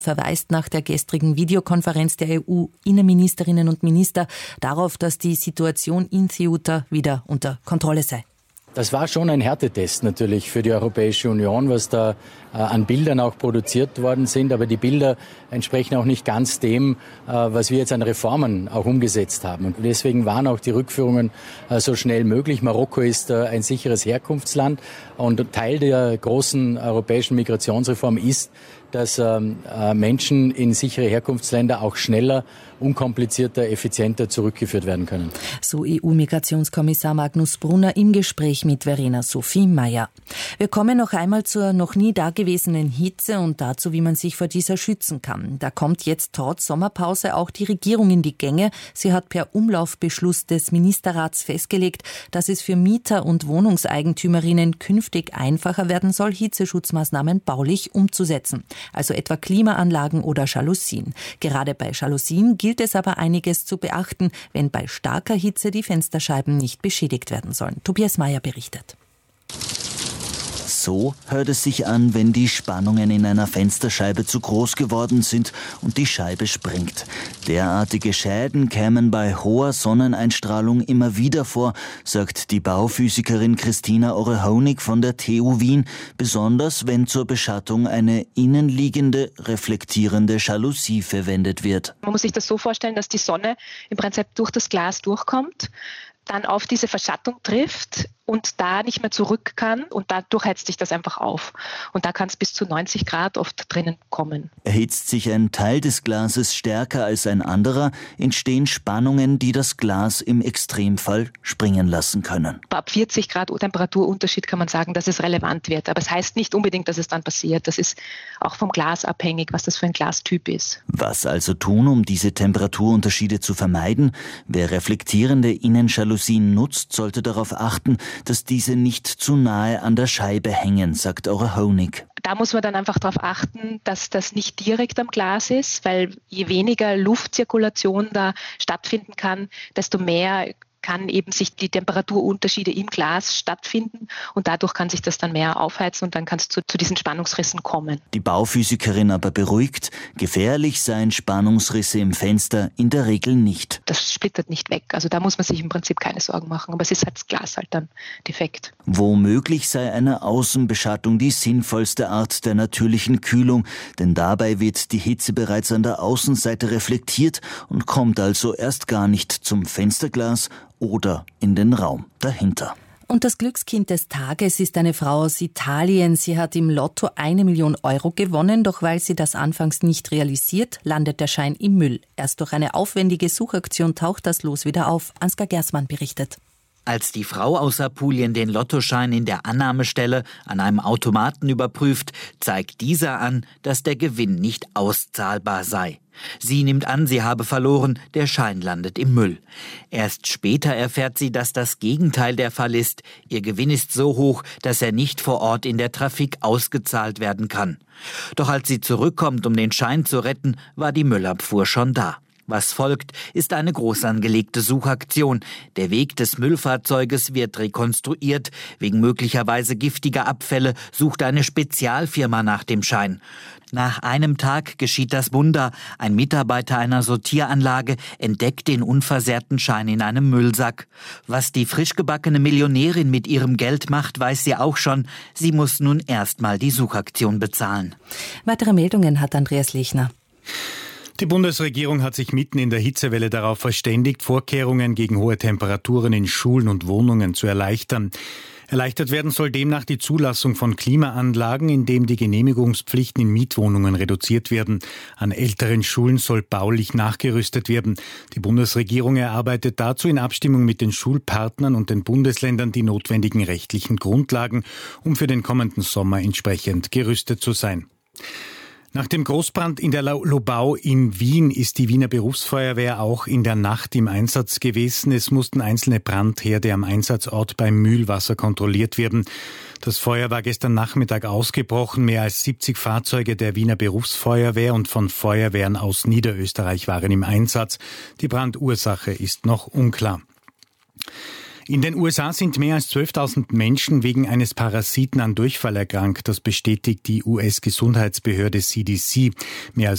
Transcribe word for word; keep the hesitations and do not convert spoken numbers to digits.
verweist nach der gestrigen Videokonferenz der E U-Innenministerinnen und Minister darauf, dass die Situation in Ceuta wieder unter Kontrolle sei. Das war schon ein Härtetest natürlich für die Europäische Union, was da äh, an Bildern auch produziert worden sind. Aber die Bilder entsprechen auch nicht ganz dem, äh, was wir jetzt an Reformen auch umgesetzt haben. Und deswegen waren auch die Rückführungen äh, so schnell möglich. Marokko ist äh, ein sicheres Herkunftsland und Teil der großen europäischen Migrationsreform ist, dass ähm, äh, Menschen in sichere Herkunftsländer auch schneller, unkomplizierter, effizienter zurückgeführt werden können. So E U-Migrationskommissar Magnus Brunner im Gespräch mit Verena Sophie Mayer. Wir kommen noch einmal zur noch nie dagewesenen Hitze und dazu, wie man sich vor dieser schützen kann. Da kommt jetzt trotz Sommerpause auch die Regierung in die Gänge. Sie hat per Umlaufbeschluss des Ministerrats festgelegt, dass es für Mieter und Wohnungseigentümerinnen künftig einfacher werden soll, Hitzeschutzmaßnahmen baulich umzusetzen. Also etwa Klimaanlagen oder Jalousien. Gerade bei Jalousien gilt es aber einiges zu beachten, wenn bei starker Hitze die Fensterscheiben nicht beschädigt werden sollen. Tobias Mayer berichtet. So hört es sich an, wenn die Spannungen in einer Fensterscheibe zu groß geworden sind und die Scheibe springt. Derartige Schäden kämen bei hoher Sonneneinstrahlung immer wieder vor, sagt die Bauphysikerin Christina Orehonig von der T U Wien, besonders wenn zur Beschattung eine innenliegende, reflektierende Jalousie verwendet wird. Man muss sich das so vorstellen, dass die Sonne im Prinzip durch das Glas durchkommt, dann auf diese Verschattung trifft und da nicht mehr zurück kann und dadurch heizt sich das einfach auf. Und da kann es bis zu neunzig Grad oft drinnen kommen. Erhitzt sich ein Teil des Glases stärker als ein anderer, entstehen Spannungen, die das Glas im Extremfall springen lassen können. Ab vierzig Grad Temperaturunterschied kann man sagen, dass es relevant wird. Aber es heißt nicht unbedingt, dass es dann passiert. Das ist auch vom Glas abhängig, was das für ein Glastyp ist. Was also tun, um diese Temperaturunterschiede zu vermeiden? Wer reflektierende Innenjalousien nutzt, sollte darauf achten, dass diese nicht zu nahe an der Scheibe hängen, sagt Orehonig. Da muss man dann einfach darauf achten, dass das nicht direkt am Glas ist, weil je weniger Luftzirkulation da stattfinden kann, desto mehr kann eben sich die Temperaturunterschiede im Glas stattfinden und dadurch kann sich das dann mehr aufheizen und dann kann es zu, zu diesen Spannungsrissen kommen. Die Bauphysikerin aber beruhigt, gefährlich seien Spannungsrisse im Fenster in der Regel nicht. Das splittert nicht weg, also da muss man sich im Prinzip keine Sorgen machen, aber es ist halt das Glas halt dann defekt. Womöglich sei eine Außenbeschattung die sinnvollste Art der natürlichen Kühlung, denn dabei wird die Hitze bereits an der Außenseite reflektiert und kommt also erst gar nicht zum Fensterglas oder in den Raum dahinter. Und das Glückskind des Tages ist eine Frau aus Italien. Sie hat im Lotto eine Million Euro gewonnen, doch weil sie das anfangs nicht realisiert, landet der Schein im Müll. Erst durch eine aufwendige Suchaktion taucht das Los wieder auf. Ansgar Gersmann berichtet. Als die Frau aus Apulien den Lottoschein in der Annahmestelle an einem Automaten überprüft, zeigt dieser an, dass der Gewinn nicht auszahlbar sei. Sie nimmt an, sie habe verloren, der Schein landet im Müll. Erst später erfährt sie, dass das Gegenteil der Fall ist. Ihr Gewinn ist so hoch, dass er nicht vor Ort in der Trafik ausgezahlt werden kann. Doch als sie zurückkommt, um den Schein zu retten, war die Müllabfuhr schon da. Was folgt, ist eine groß angelegte Suchaktion. Der Weg des Müllfahrzeuges wird rekonstruiert. Wegen möglicherweise giftiger Abfälle sucht eine Spezialfirma nach dem Schein. Nach einem Tag geschieht das Wunder. Ein Mitarbeiter einer Sortieranlage entdeckt den unversehrten Schein in einem Müllsack. Was die frischgebackene Millionärin mit ihrem Geld macht, weiß sie auch schon. Sie muss nun erstmal die Suchaktion bezahlen. Weitere Meldungen hat Andreas Lechner. Die Bundesregierung hat sich mitten in der Hitzewelle darauf verständigt, Vorkehrungen gegen hohe Temperaturen in Schulen und Wohnungen zu erleichtern. Erleichtert werden soll demnach die Zulassung von Klimaanlagen, indem die Genehmigungspflichten in Mietwohnungen reduziert werden. An älteren Schulen soll baulich nachgerüstet werden. Die Bundesregierung erarbeitet dazu in Abstimmung mit den Schulpartnern und den Bundesländern die notwendigen rechtlichen Grundlagen, um für den kommenden Sommer entsprechend gerüstet zu sein. Nach dem Großbrand in der Lobau in Wien ist die Wiener Berufsfeuerwehr auch in der Nacht im Einsatz gewesen. Es mussten einzelne Brandherde am Einsatzort beim Mühlwasser kontrolliert werden. Das Feuer war gestern Nachmittag ausgebrochen. Mehr als siebzig Fahrzeuge der Wiener Berufsfeuerwehr und von Feuerwehren aus Niederösterreich waren im Einsatz. Die Brandursache ist noch unklar. In den U S A sind mehr als zwölftausend Menschen wegen eines Parasiten an Durchfall erkrankt. Das bestätigt die U S-Gesundheitsbehörde C D C. Mehr als